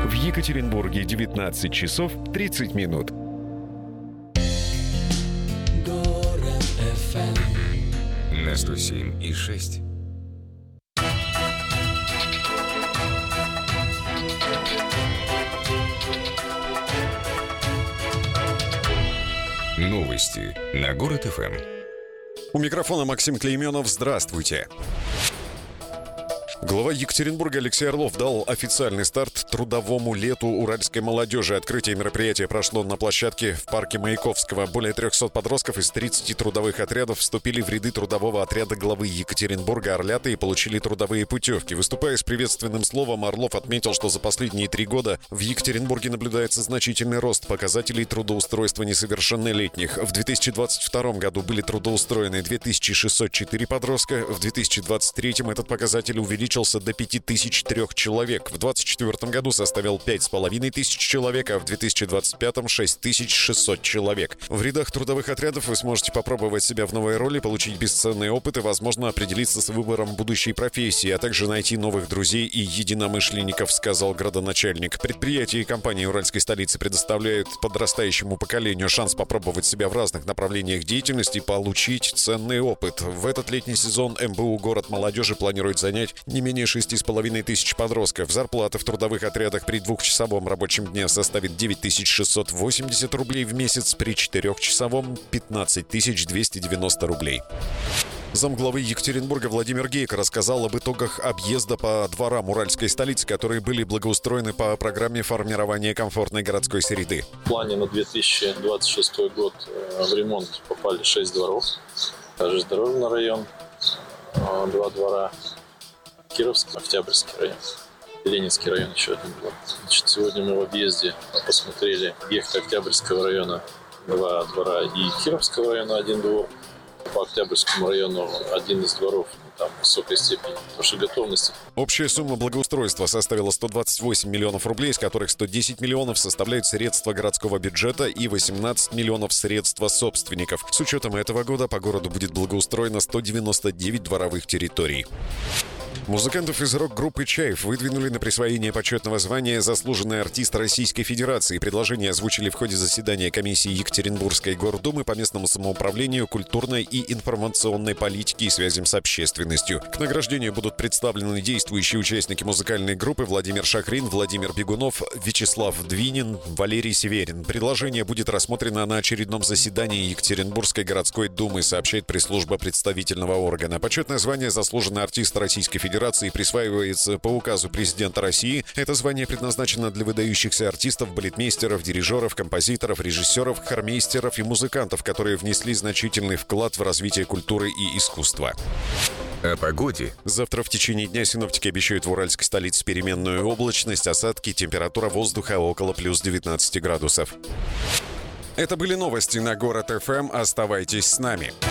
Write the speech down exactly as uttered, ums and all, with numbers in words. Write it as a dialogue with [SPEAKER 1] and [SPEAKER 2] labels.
[SPEAKER 1] В Екатеринбурге девятнадцать часов тридцать минут.
[SPEAKER 2] На сто семь и шесть. Новости на Город эф эм.
[SPEAKER 3] У микрофона Максим Клейменов. Здравствуйте. Глава Екатеринбурга Алексей Орлов дал официальный старт трудовому лету уральской молодежи. Открытие мероприятия прошло на площадке в парке Маяковского. Более трехсот подростков из тридцати трудовых отрядов вступили в ряды трудового отряда главы Екатеринбурга Орлята и получили трудовые путевки. Выступая с приветственным словом, Орлов отметил, что за последние три года в Екатеринбурге наблюдается значительный рост показателей трудоустройства несовершеннолетних. В две тысячи двадцать втором году были трудоустроены две тысячи шестьсот четыре подростка. В две тысячи двадцать третьем этот показатель увеличился до пяти тысяч трех человек. В двадцать четвёртом году составил пять с половиной тысяч человек, а в две тысячи двадцать пятом шесть тысяч шестьсот человек. В рядах трудовых отрядов вы сможете попробовать себя в новой роли, получить бесценный опыт и, возможно, определиться с выбором будущей профессии, а также найти новых друзей и единомышленников, сказал градоначальник. Предприятия и компании уральской столицы предоставляют подрастающему поколению шанс попробовать себя в разных направлениях деятельности и получить ценный опыт. В этот летний сезон эм бэ у «Город молодежи» планирует занять не менее шести с половиной тысяч подростков. Зарплата в трудовых отрядах при двухчасовом рабочем дне составит девять тысяч шестьсот восемьдесят рублей в месяц, при четырехчасовом — пятнадцать тысяч двести девяносто рублей. Замглавы Екатеринбурга Владимир Гейко рассказал об итогах объезда по дворам уральской столицы, которые были благоустроены по программе формирования комфортной городской среды.
[SPEAKER 4] В плане на две тысячи двадцать шестой год в ремонт попали шесть дворов. Также Здоровный район, два двора. Кировский, Октябрьский район, Ленинский район еще один был. Значит, сегодня мы в объезде посмотрели объекты Октябрьского района, два двора, и Кировского района один двор. По Октябрьскому району один из дворов, там высокой степени нашей готовности.
[SPEAKER 3] Общая сумма благоустройства составила сто двадцать восемь миллионов рублей, из которых сто десять миллионов составляют средства городского бюджета и восемнадцать миллионов средства собственников. С учетом этого года по городу будет благоустроено сто девяносто девять дворовых территорий. Музыкантов из рок-группы «Чайф» выдвинули на присвоение почетного звания «Заслуженный артист Российской Федерации». Предложение озвучили в ходе заседания комиссии Екатеринбургской гордумы по местному самоуправлению, культурной и информационной политике и связям с общественностью. К награждению будут представлены действующие участники музыкальной группы Владимир Шахрин, Владимир Бегунов, Вячеслав Двинин, Валерий Северин. Предложение будет рассмотрено на очередном заседании Екатеринбургской городской думы, сообщает пресс-служба представительного органа. Почетное звание «Заслуженный артист Российской Федерации» присваивается по указу президента России. Это звание предназначено для выдающихся артистов, балетмейстеров, дирижеров, композиторов, режиссеров, хормейстеров и музыкантов, которые внесли значительный вклад в развитие культуры и искусства.
[SPEAKER 2] О погоде.
[SPEAKER 3] Завтра в течение дня синоптики обещают в уральской столице переменную облачность, осадки, температура воздуха около плюс девятнадцати градусов. Это были новости на Город эф эм. Оставайтесь с нами.